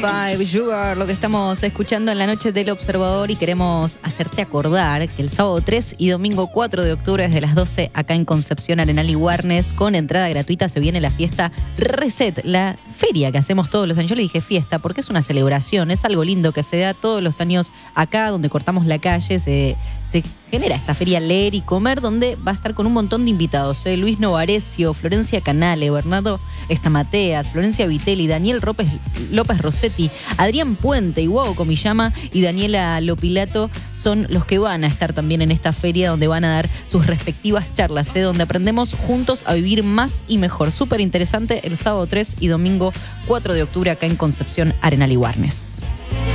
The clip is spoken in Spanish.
Five, Sugar, lo que estamos escuchando en la noche del Observador, y queremos hacerte acordar que el sábado 3 y domingo 4 de octubre desde las 12 acá en Concepción, Arenal y Warnes, con entrada gratuita, se viene la fiesta Reset, la feria que hacemos todos los años. Yo le dije fiesta porque es una celebración, es algo lindo que se da todos los años acá, donde cortamos la calle, se genera esta feria Leer y Comer, donde va a estar con un montón de invitados. Luis Novarecio, Florencia Canale, Bernardo Estamateas, Florencia Vitelli, Daniel López Rossetti, Adrián Puente, Iwao Komiyama y Daniela Lopilato son los que van a estar también en esta feria, donde van a dar sus respectivas charlas, donde aprendemos juntos a vivir más y mejor. Súper interesante el sábado 3 y domingo 4 de octubre acá en Concepción, Arenal y Warnes.